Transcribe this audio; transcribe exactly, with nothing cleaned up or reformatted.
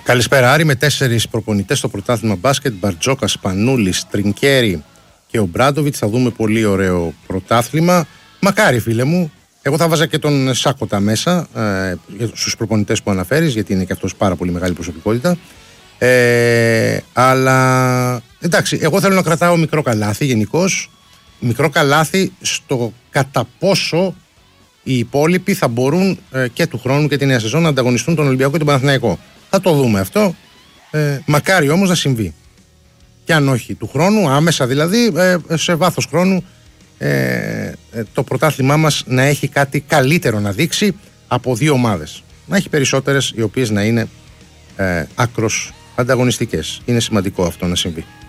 Καλησπέρα Άρη, με τέσσερις προπονητές στο πρωτάθλημα μπάσκετ, Μπαρτζόκα, Σπανούλης, Τρινκέρι και ο Μπράντοβιτς. Θα δούμε πολύ ωραίο πρωτάθλημα. Μακάρι φίλε μου, εγώ θα βάζα και τον Σάκοτα μέσα ε, στους προπονητές που αναφέρεις, γιατί είναι και αυτός πάρα πολύ μεγάλη προσωπικότητα. Ε, αλλά εντάξει, εγώ θέλω να κρατάω μικρό καλάθι γενικώς. Μικρό καλάθι στο κατά πόσο οι υπόλοιποι θα μπορούν ε, και του χρόνου και τη νέα σεζόν να ανταγωνιστούν τον Ολυμπιακό και τον Παναθηναϊκό. Θα το δούμε αυτό. Ε, μακάρι όμως να συμβεί. Και αν όχι του χρόνου, άμεσα δηλαδή, ε, σε βάθος χρόνου, ε, ε, το πρωτάθλημά μας να έχει κάτι καλύτερο να δείξει από δύο ομάδες. Να έχει περισσότερες οι οποίες να είναι ε, άκρως ανταγωνιστικές. Είναι σημαντικό αυτό να συμβεί.